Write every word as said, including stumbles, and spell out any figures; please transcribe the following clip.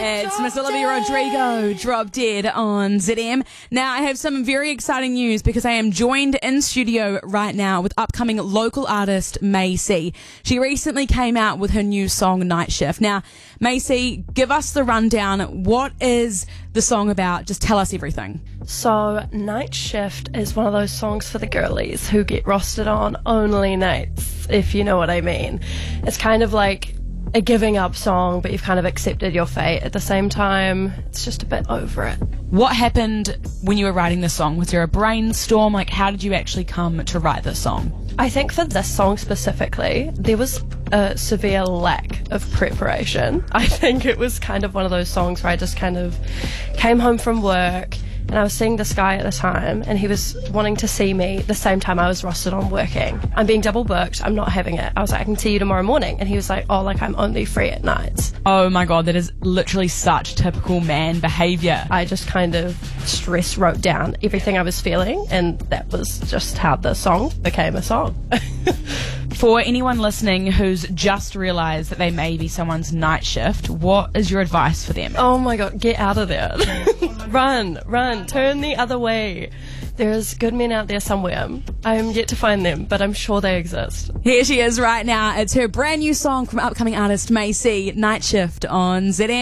It's Miss Olivia Rodrigo, Drop Dead on Z M. Now, I have some very exciting news because I am joined in studio right now with upcoming local artist Macy. She recently came out with her new song, Night Shift. Now, Macy, give us the rundown. What is the song about? Just tell us everything. So, Night Shift is one of those songs for the girlies who get rostered on only nights, if you know what I mean. It's kind of like a giving up song, but you've kind of accepted your fate. At the same time, it's just a bit over it. What happened when you were writing this song? Was there a brainstorm? Like, how did you actually come to write this song? I think for this song specifically, there was a severe lack of preparation. I think it was kind of one of those songs where I just kind of came home from work and I was seeing this guy at the time and he was wanting to see me the same time I was rostered on working. I'm being double booked, I'm not having it. I was like, I can see you tomorrow morning. And he was like, oh, like I'm only free at nights. Oh my God, that is literally such typical man behaviour. I just kind of stress wrote down everything I was feeling and that was just how the song became a song. For anyone listening who's just realised that they may be someone's night shift, what is your advice for them? Oh my God, get out of there. Run, run, turn the other way. There's good men out there somewhere. I am yet to find them, but I'm sure they exist. Here she is right now. It's her brand new song from upcoming artist Macy, Night Shift on Z M.